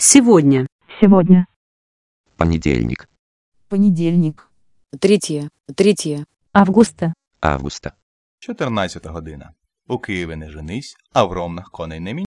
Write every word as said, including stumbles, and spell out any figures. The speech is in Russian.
Сегодня. Сегодня. Понедельник. Понедельник. Третье. Третье. Августа. Августа. чотирнадцята година. У Києві не женись, а в Ромнах коней не міняй.